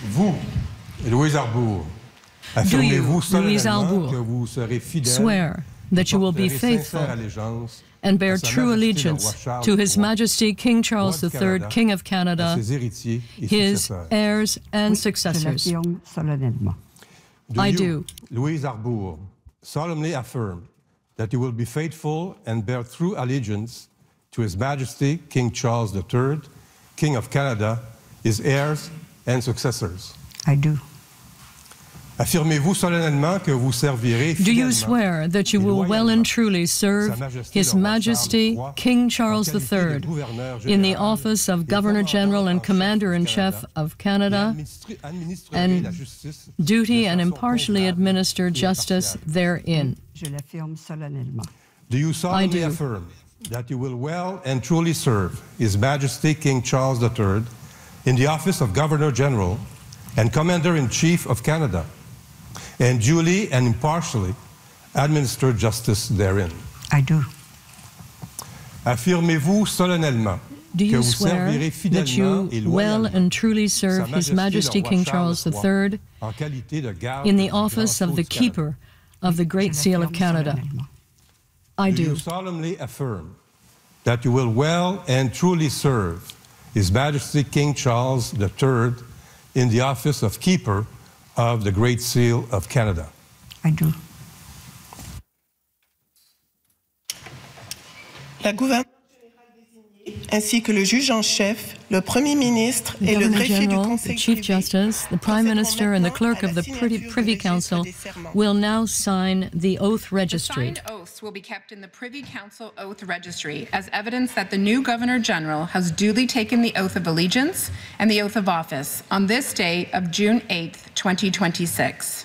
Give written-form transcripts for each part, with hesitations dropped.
Vous, Louise Arbour, affirmez-vous solennellement que vous serez fidèle swear that you will be faithful and bear true allegiance to His Majesty King Charles III, King of Canada, his heirs and successors? I do. Louise Arbour, solemnly affirm that you will be faithful and bear true allegiance to His Majesty King Charles III, King of Canada, his heirs and successors? I do. Affirmez-vous solennellement que vous servirez fidèlement? Do you swear that you will well and truly serve His Majesty King Charles III in the office of Governor-General and Commander-in-Chief of Canada, and duty and impartially administer justice therein? Do you solemnly affirm that you will well and truly serve His Majesty King Charles III in the office of Governor-General and Commander-in-Chief of Canada, and duly and impartially administer justice therein? I do. Affirmez-vous solennellement Do que you vous swear servirez that fidèlement et you well loyalement and truly serve His Majesty King Charles III en qualité de garde in the du office Grand of the Sceau du Canada? Keeper of the Great Seal of Canada? I Do do. you solemnly affirm that you will well and truly serve His Majesty King Charles III in the office of Keeper of the Great Seal of Canada? I do. La gouverneure générale désignée, ainsi que le juge en chef, le Premier ministre et le greffier du Governor-General, the Conseil Chief privé Justice, the Prime Minister, and the Clerk of the Privy Council will now sign the oath registry. The signed oaths will be kept in the Privy Council oath registry as evidence that the new Governor-General has duly taken the oath of allegiance and the oath of office on this day of June 8th, 2026.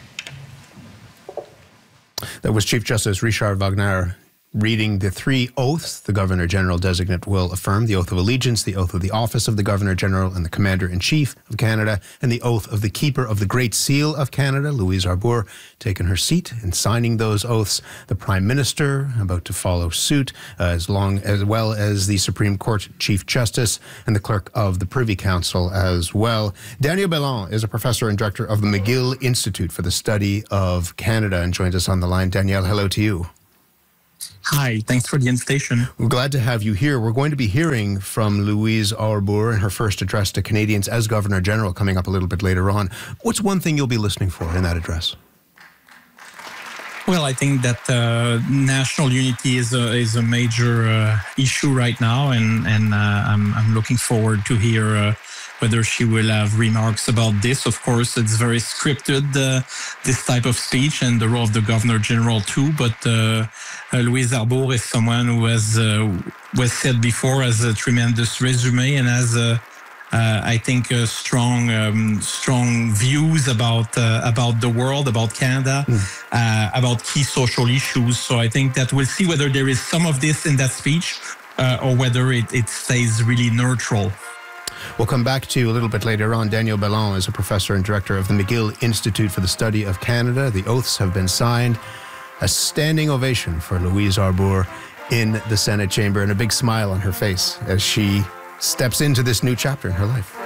That was Chief Justice Richard Wagner reading the three oaths the Governor-General designate will affirm: the oath of allegiance, the oath of the office of the Governor-General and the Commander-in-Chief of Canada, and the oath of the Keeper of the Great Seal of Canada. Louise Arbour taking her seat and signing those oaths. The Prime Minister about to follow suit, as well as the Supreme Court Chief Justice and the Clerk of the Privy Council as well. Daniel Bellon is a professor and director of the McGill Institute for the Study of Canada and joins us on the line. Danielle, hello to you. Hi, thanks for the invitation. We're glad to have you here. We're going to be hearing from Louise Arbour in her first address to Canadians as Governor-General coming up a little bit later on. What's one thing you'll be listening for in that address? Well, I think that national unity is a major issue right now, and I'm looking forward to hear whether she will have remarks about this. Of course, it's very scripted, this type of speech, and the role of the Governor-General too, but Louise Arbour is someone who was said before, has a tremendous resume and has I think strong views about the world, about Canada, about key social issues. So I think that we'll see whether there is some of this in that speech or whether it stays really neutral. We'll come back to you a little bit later on. Daniel Bellon is a professor and director of the McGill Institute for the Study of Canada. The oaths have been signed. A standing ovation for Louise Arbour in the Senate chamber and a big smile on her face as she steps into this new chapter in her life.